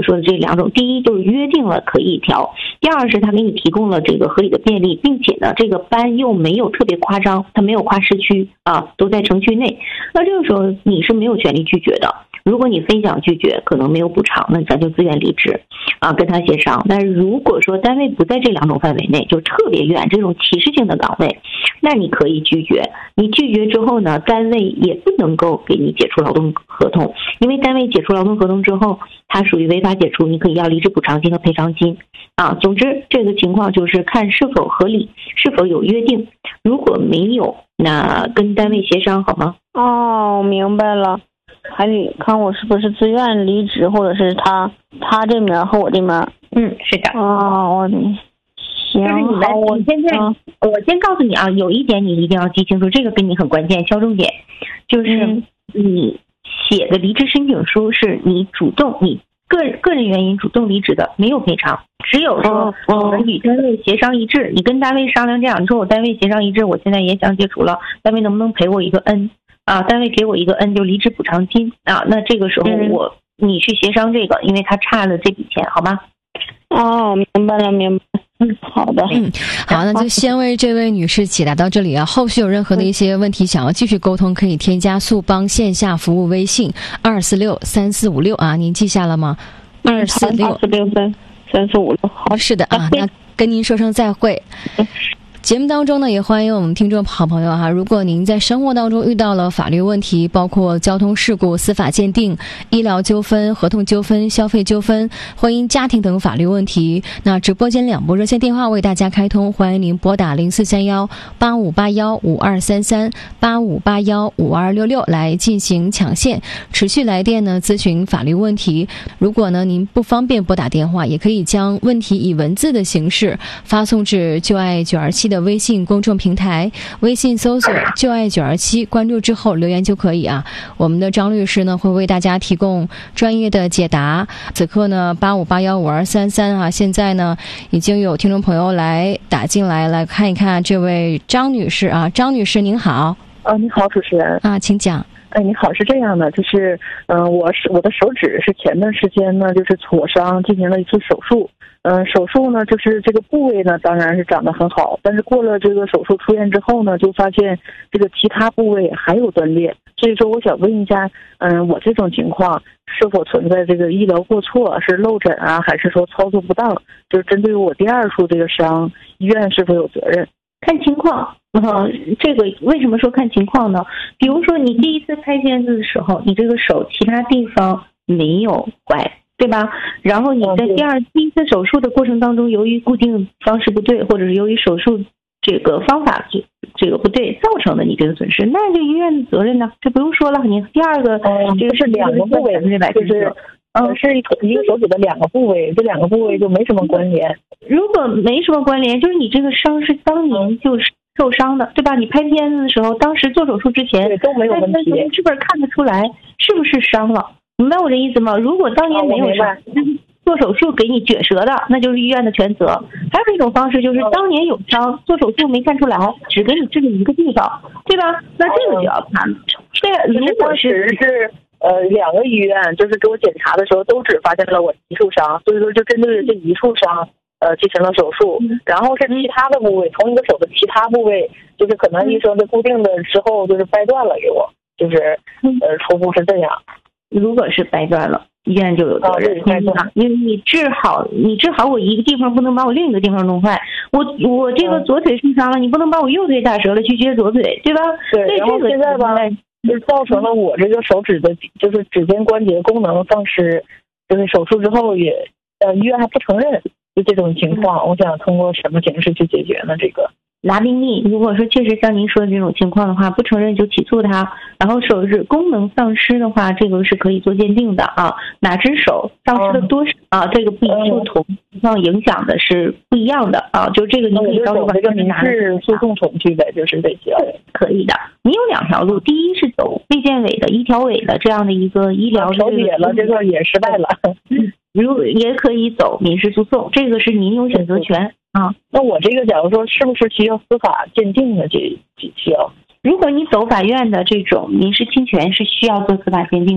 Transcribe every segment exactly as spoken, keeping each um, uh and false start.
说的这两种，第一就是约定了可以调，第二是他给你提供了这个合理的便利，并且呢这个班又没有特别夸张，它没有跨市区啊，都在城区内，那这个时候你是没有权利拒绝的。如果你非想拒绝，可能没有补偿，那咱就自愿离职啊，跟他协商。但是如果说单位不在这两种范围内，就特别远这种歧视性的岗位，那你可以拒绝。你拒绝之后呢，单位也不能够给你解除劳动合同，因为单位解除劳动合同之后，它属于违法解除，你可以要离职补偿金和赔偿金啊。总之，这个情况就是看是否合理，是否有约定。如果没有，那跟单位协商好吗？ 哦，明白了。还得看我是不是自愿离职，或者是他他这面和我这面。 嗯，是的。 哦，我行。 就是你们，我现在、嗯、我先告诉你啊，有一点你一定要记清楚，这个跟你很关键，敲重点，就是你写的离职申请书是你主动，你个人个人原因主动离职的，没有赔偿。只有说我们与单位协商一致，你跟单位商量这样，你说我单位协商一致，我现在也想解除了，单位能不能赔我一个恩？啊，单位给我一个 N 就离职补偿金啊，那这个时候我、嗯、你去协商这个，因为他差了这笔钱，好吗？ 哦，明白了，明白。嗯，好的。 嗯，好，那就先为这位女士解答到这里啊。后续有任何的一些问题想要继续沟通，可以添加速帮线下服务微信二四六三四五六啊，您记下了吗？二四六二四六三三四五六。好， 是的啊，那跟您说声再会。节目当中呢，也欢迎我们听众好朋友哈。如果您在生活当中遇到了法律问题，包括交通事故、司法鉴定、医疗纠纷、合同纠纷、消费纠纷、婚姻家庭等法律问题，那直播间两部热线电话为大家开通，欢迎您拨打零四三幺八五八幺五二三三八五八幺五二六六来进行抢线，持续来电呢咨询法律问题。如果呢您不方便拨打电话，也可以将问题以文字的形式发送至就爱九二七的微信公众平台，微信搜索就爱九二七，关注之后留言就可以啊。我们的张律师呢会为大家提供专业的解答。此刻呢八五八幺五二三三啊，现在呢已经有听众朋友来打进来，来看一看这位张女士啊。张女士您好。 啊，你好，主持人啊，请讲。 哎，你好，是这样的，就是，嗯、呃，我是我的手指是前段时间呢，就是挫伤进行了一次手术，嗯、呃，手术呢，就是这个部位呢，当然是长得很好，但是过了这个手术出院之后呢，就发现这个其他部位还有断裂，所以说我想问一下，嗯、呃，我这种情况是否存在这个医疗过错，是漏诊啊，还是说操作不当？就是针对我第二处这个伤，医院是否有责任？ 看情况。嗯，这个为什么说看情况呢？比如说你第一次拍片子的时候，你这个手其他地方没有坏，对吧？然后你在第二第一次手术的过程当中，由于固定方式不对，或者是由于手术这个方法这这个不对造成的你这个损失，那就医院的责任呢，这不用说了。你第二个、 嗯、这个是两个部位，就是嗯，是一一个手指的两个部位，这两个部位就没什么关联。 如果没什么关联，就是你这个伤是当年就是受伤的，对吧？你拍片子的时候，当时做手术之前， 对，都没有问题， 是不是看得出来是不是伤了？明白我这意思吗？如果当年没有伤，啊、做手术给你撅折的，那就是医院的全责。还有一种方式就是当年有伤，做手术没看出来，只给你治了一个地方，对吧？那这个就要看。这个如果是是呃两个医院，就是给我检查的时候都只发现了我一处伤，所以说就针对这一处伤。呃，进行了手术，然后是其他的部位，同一个手的其他部位，就是可能医生在固定的之后就是掰断了给我，就是呃初步是这样。 如果是掰断了，医院就有责任， 掰断， 因为你治好，你治好我一个地方，不能把我另一个地方弄坏。我我这个左腿受伤了，你不能把我右腿打折了去撅左腿，对吧？ 对，然后现在吧，就造成了我这个手指的，就是指尖关节功能丧失，就是手术之后也，呃，医院还不承认。就这种情况，我想通过什么形式去解决呢？这个拿病历，如果说确实像您说的这种情况的话，不承认就起诉他。然后手指功能丧失的话，这个是可以做鉴定的啊。哪只手丧失的多少、嗯、啊？这个不不同情况影响的是不一样的啊。就这个您可以到时候把这个民事诉讼程序呗，就是这些。 可以的。你有两条路，第一是走卫健委的医调委的这样的一个医疗调解了，这个也失败了。 如也可以走民事诉讼，这个是您有选择权啊。 那我这个假如说是不是需要司法鉴定的这这需要？ 如果你走法院的这种民事侵权是需要做司法鉴定的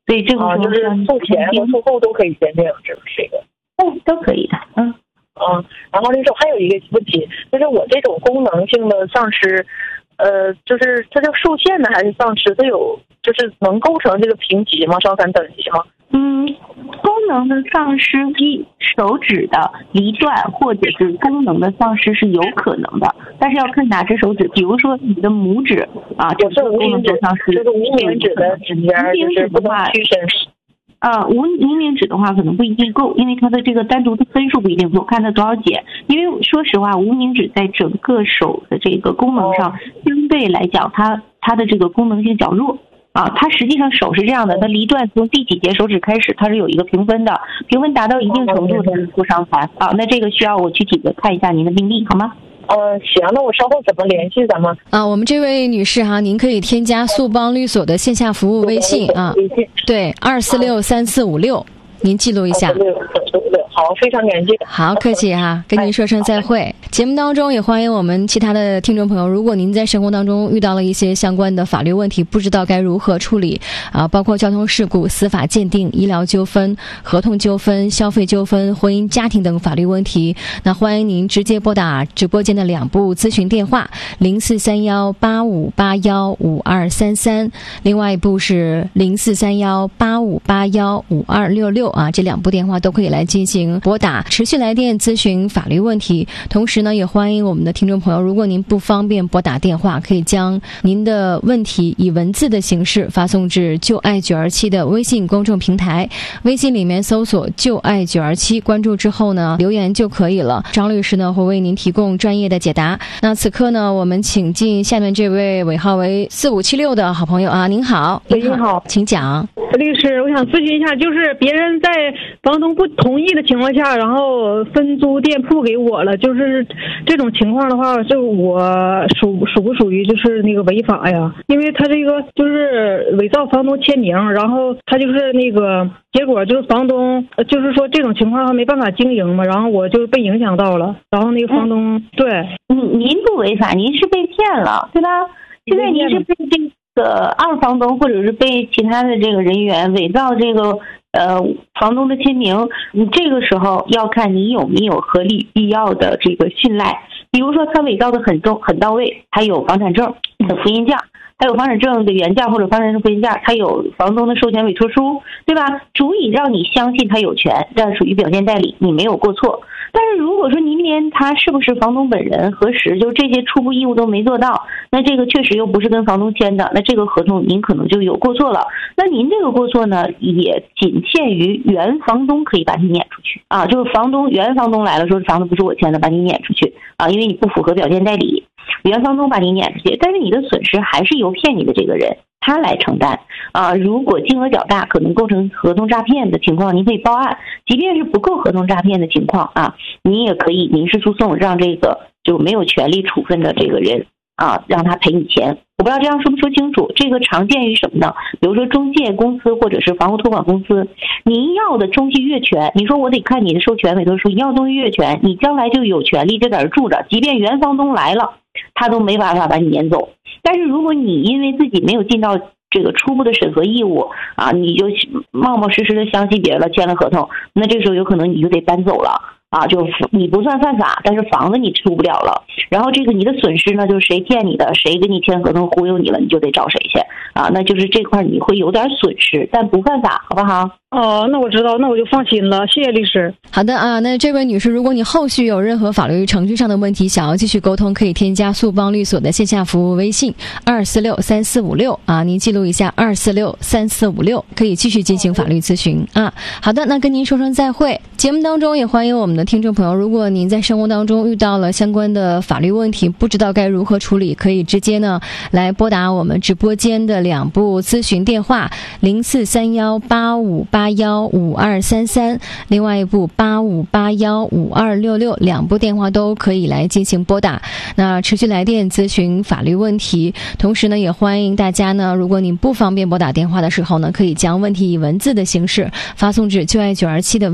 所以这个时候、 啊、就是术前和术后都可以鉴定，这个这个， 嗯，都可以的，嗯。 嗯，然后那时候还有一个问题，就是我这种功能性的丧失，呃，就是它叫受限呢还是丧失？它有就是能构成这个评级吗？伤残等级吗？ 嗯，功能的丧失，一手指的离断或者是功能的丧失是有可能的，但是要看哪只手指。比如说你的拇指啊，就是无名指丧失， 就是无名指的指尖就是不能屈伸。 呃，无无名指的话可能不一定够，因为它的这个单独的分数不一定够，看它多少节。因为说实话，无名指在整个手的这个功能上，相对来讲，它它的这个功能性较弱啊。它实际上手是这样的，它离断从第几节手指开始，它是有一个评分的，评分达到一定程度才是负伤残啊。那这个需要我具体的看一下您的病历，好吗？ 呃，行，那我稍后怎么联系咱们？ 啊，我们这位女士哈，您可以添加速邦律所的线下服务微信啊，对，二四六三四五六，您记录一下。 好，非常感谢。 好，客气哈，跟您说声再会。节目当中也欢迎我们其他的听众朋友，如果您在生活当中遇到了一些相关的法律问题，不知道该如何处理啊，包括交通事故、司法鉴定、医疗纠纷、合同纠纷、消费纠纷、婚姻家庭等法律问题，那欢迎您直接拨打直播间的两部咨询电话零四三幺八五八幺五二三三，另外一部是零四三幺八五八幺五二六六啊，这两部电话都可以来进行拨打，持续来电咨询法律问题。同时呢，也欢迎我们的听众朋友，如果您不方便拨打电话，可以将您的问题以文字的形式发送至就爱九二七的微信公众平台，微信里面搜索就爱九二七，关注之后呢，留言就可以了。张律师呢会为您提供专业的解答。那此刻呢，我们请进下面这位尾号为四五七六的好朋友啊，您好， 您好， 请讲。 律师，我想咨询一下，就是别人在房东不同意的情况下，然后分租店铺给我了，就是这种情况的话，就我属属不属于就是那个违法呀？因为他这个就是伪造房东签名，然后他就是那个结果就是房东就是说这种情况他没办法经营嘛，然后我就被影响到了，然后那个房东、嗯、对， 嗯，您不违法，您是被骗了，对吧？现在您是被这个。个二房东或者是被其他的这个人员伪造这个呃房东的签名，你这个时候要看你有没有合理必要的这个信赖。比如说他伪造的很重很到位，他有房产证的复印件，他有房产证的原件或者房产证复印件，他有房东的授权委托书，对吧？足以让你相信他有权，这属于表见代理，你没有过错。但是如果说您连他是不是房东本人核实，就这些初步义务都没做到，那这个确实又不是跟房东签的，那这个合同您可能就有过错了。那您这个过错呢，也仅限于原房东可以把你撵出去啊，就是房东原房东来了，说房子不是我签的，把你撵出去啊，因为你不符合表见代理，原房东把你撵出去，但是你的损失还是由骗你的这个人他来承担啊。如果金额较大，可能构成合同诈骗的情况，您可以报案。即便是不够合同诈骗的情况啊，您也可以民事诉讼，让这个就没有权利处分的这个人啊，让他赔你钱。我不知道这样说不说清楚。这个常见于什么呢？比如说中介公司或者是房屋托管公司，您要的东西越全，你说我得看你的授权委托书，你要的东西越全，你将来就有权利在这儿住着，即便原房东来了，他都没办法把你撵走。但是如果你因为自己没有尽到这个初步的审核义务啊，你就冒冒失失的相信别人了，签了合同，那这时候有可能你就得搬走了啊，就你不算犯法，但是房子你出不了了。然后这个你的损失呢，就是谁骗你的，谁跟你签合同忽悠你了，你就得找谁去啊，那就是这块你会有点损失，但不犯法，好不好？ 哦，那我知道，那我就放心了，谢谢律师。 好的啊，那这位女士，如果你后续有任何法律程序上的问题，想要继续沟通，可以添加速邦律所的线下服务微信二四六三四五六啊，您记录一下二四六三四五六，可以继续进行法律咨询啊。好的，那跟您说声再会。节目当中也欢迎我们的听众朋友，如果您在生活当中遇到了相关的法律问题，不知道该如何处理，可以直接呢来拨打我们直播间的两部咨询电话零四三幺八五八幺五二三三，另外一部八五八幺五二六六，两部电话都可以来进行拨打。那持续来电咨询法律问题，同时呢，也欢迎大家呢，如果您不方便拨打电话的时候呢，可以将问题以文字的形式发送至就爱九二七的微信公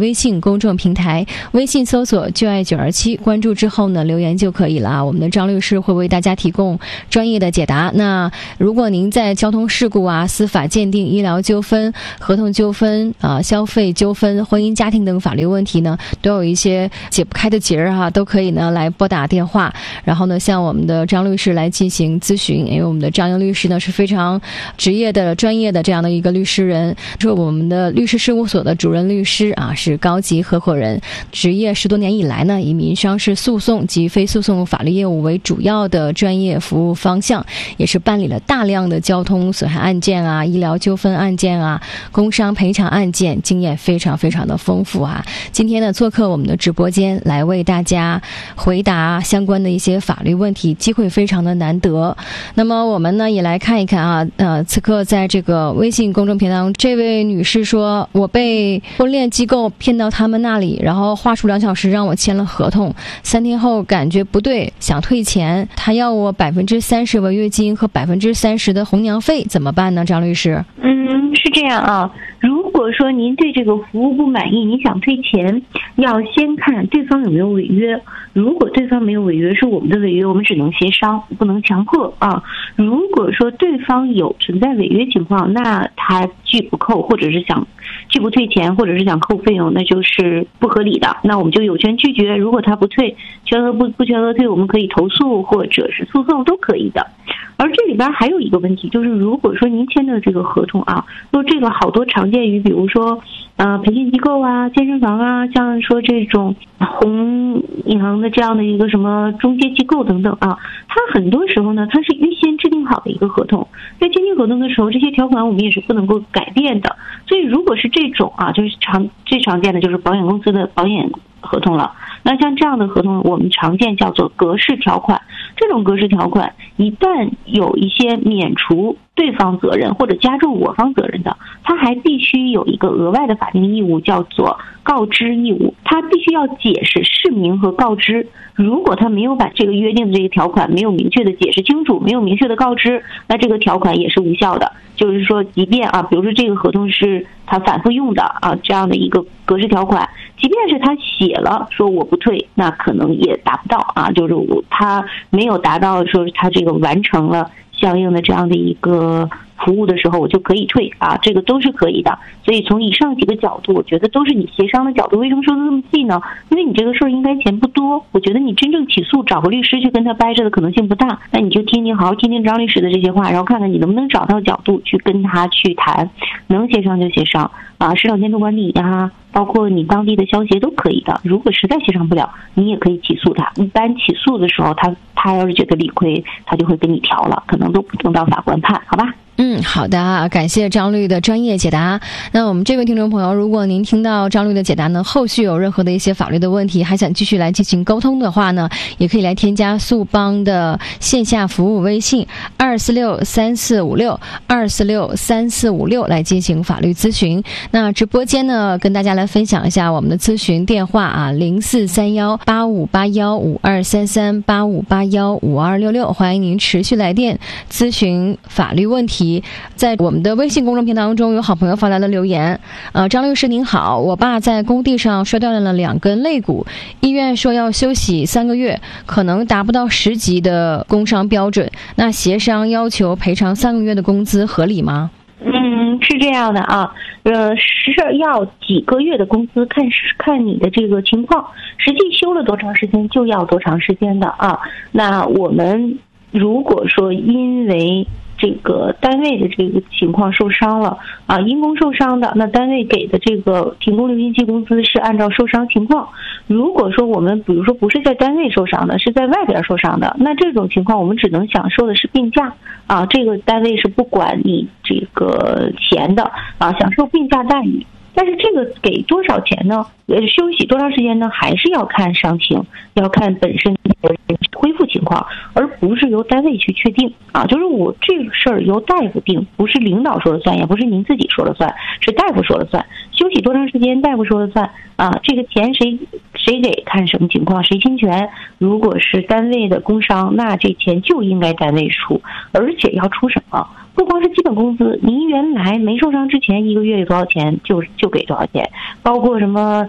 公众平台，微信搜索就爱九二七，关注之后呢留言就可以了啊。我们的张律师会为大家提供专业的解答。那如果您在交通事故啊、司法鉴定、医疗纠纷、合同纠纷啊、消费纠纷、婚姻家庭等法律问题呢，都有一些解不开的结儿哈、啊，都可以呢来拨打电话，然后呢向我们的张律师来进行咨询。因为我们的张英律师呢是非常职业的、专业的这样的一个律师人，是我们的律师事务所的主任律师啊，是高级合伙人，职业十多年以来呢，以民商事诉讼及非诉讼法律业务为主要的专业服务方向，也是办理了大量的交通损害案件啊、医疗纠纷案件啊、工伤赔偿案件，经验非常非常的丰富啊。今天呢做客我们的直播间来为大家回答相关的一些法律问题，机会非常的难得。那么我们呢也来看一看啊，呃，此刻在这个微信公众平台上，这位女士说，我被婚恋机构骗到他们那里，然后花出两小时让我签了合同，三天后感觉不对，想退钱，他要我百分之三十违约金和百分之三十的红娘费，怎么办呢？张律师？ 嗯，是这样啊。如果说您对这个服务不满意，你想退钱，要先看对方有没有违约。如果对方没有违约，是我们的违约，我们只能协商，不能强迫啊。如果说对方有存在违约情况，那他拒不扣，或者是想拒不退钱，或者是想扣费用，那就是不合理的，那我们就有权拒绝。如果他不退，全额不不全额退，我们可以投诉或者是诉讼都可以的。而这里边还有一个问题，就是如果说您签的这个合同啊，说这个好多常见于比如说呃培训机构啊、健身房啊，像说这种红银行的这样的一个什么中介机构等等啊，它很多时候呢它是预先制定好的一个合同，在签订合同的时候，这些条款我们也是不能够改变的。所以如果是这种啊，就是常最常见的就是保险公司的保险合同了。那像这样的合同，我们常见叫做格式条款。这种格式条款一旦有一些免除对方责任或者加重我方责任的，它还必须有一个额外的法定义务，叫做告知义务。它必须要解释、释明和告知。如果他没有把这个约定的这个条款没有明确的解释清楚，没有明确的告知，那这个条款也是无效的。就是说，即便啊，比如说这个合同是他反复用的啊，这样的一个格式条款，即便是他写了说我不退，那可能也达不到啊，就是我他没有达到说他这个完成了相应的这样的一个服务的时候，我就可以退啊，这个都是可以的。所以从以上几个角度，我觉得都是你协商的角度。为什么说的这么细呢？因为你这个事儿应该钱不多，我觉得你真正起诉找个律师去跟他掰扯的可能性不大。那你就听听好好听听张律师的这些话，然后看看你能不能找到角度去跟他去谈，能协商就协商啊，市场监督管理啊，包括你当地的消协都可以的。如果实在协商不了，你也可以起诉他。一般起诉的时候，他他要是觉得理亏，他就会跟你调了，可能都不等到法官判，好吧？ 嗯，好的，感谢张律的专业解答。那我们这位听众朋友，如果您听到张律的解答呢，后续有任何的一些法律的问题，还想继续来进行沟通的话呢，也可以来添加速帮的线下服务微信二四六三四五六二四六三四五六来进行法律咨询。那直播间呢，跟大家来分享一下我们的咨询电话啊，零四三幺八五八幺五二三三八五八幺五二六六，欢迎您持续来电咨询法律问题。在我们的微信公众平台当中，有好朋友发来了留言，呃，张律师您好，我爸在工地上摔断了两根肋骨，医院说要休息三个月，可能达不到十级的工伤标准，那协商要求赔偿三个月的工资合理吗？ 嗯，是这样的啊，呃，是要几个月的工资，看看你的这个情况，实际休了多长时间就要多长时间的啊。那我们如果说因为这个单位的这个情况受伤了啊，因公受伤的，那单位给的这个停工六星期工资是按照受伤情况。如果说我们比如说不是在单位受伤的，是在外边受伤的，那这种情况我们只能享受的是病假啊，这个单位是不管你这个钱的啊，享受病假待遇。但是这个给多少钱呢？呃，休息多长时间呢？还是要看伤情，要看本身的恢复情况，而不是由单位去确定啊。就是我这个事儿由大夫定，不是领导说了算，也不是您自己说了算，是大夫说了算。休息多长时间，大夫说了算啊。这个钱谁谁给，看什么情况，谁侵权。如果是单位的工伤，那这钱就应该单位出，而且要出什么？不光是基本工资，您原来没受伤之前一个月有多少钱就就给多少钱，包括什么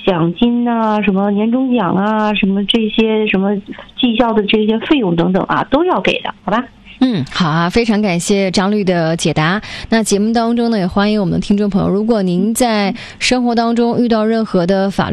奖金啊、什么年终奖啊、什么这些什么绩效的这些费用等等啊，都要给的，好吧？ 嗯，好啊，非常感谢张律的解答。那节目当中呢，也欢迎我们的听众朋友，如果您在生活当中遇到任何的法律